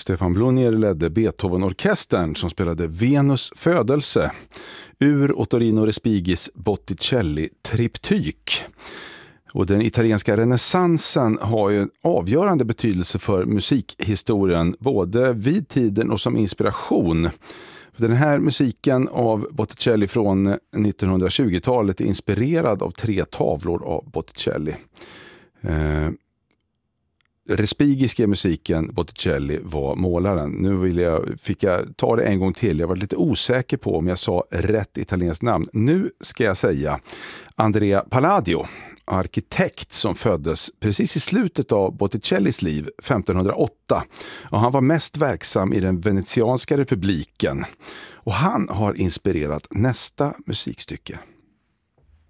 Stefan Blonier ledde Beethoven-orkestern som spelade Venus födelse ur Ottorino Respigis Botticelli-triptyk. Och den italienska renässansen har ju en avgörande betydelse för musikhistorien, både vid tiden och som inspiration. Den här musiken av Botticelli från 1920-talet är inspirerad av 3 tavlor av Botticelli. Respigiska musiken, Botticelli var målaren. Nu fick jag ta det en gång till. Jag var lite osäker på om jag sa rätt italienskt namn. Nu ska jag säga Andrea Palladio, arkitekt som föddes precis i slutet av Botticellis liv 1508. Och han var mest verksam i den venetianska republiken. Och han har inspirerat nästa musikstycke.